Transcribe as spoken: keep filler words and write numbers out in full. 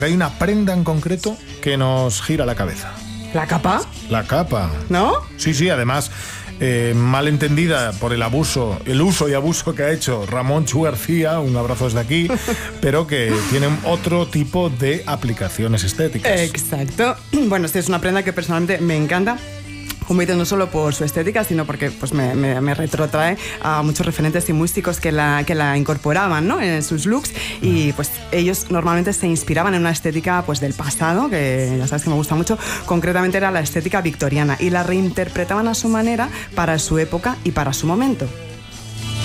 Hay una prenda en concreto que nos gira la cabeza. ¿La capa? La capa. ¿No? Sí, sí, además, eh, mal entendida por el abuso, el uso y abuso que ha hecho Ramón Chu García, un abrazo desde aquí, pero que tiene otro tipo de aplicaciones estéticas. Exacto. Bueno, esta es una prenda que personalmente me encanta. Como dices, no solo por su estética, sino porque pues, me, me, me retrotrae a muchos referentes y músicos que la, que la incorporaban, ¿no?, en sus looks, y pues ellos normalmente se inspiraban en una estética pues, del pasado, que ya sabes que me gusta mucho, concretamente era la estética victoriana, y la reinterpretaban a su manera para su época y para su momento.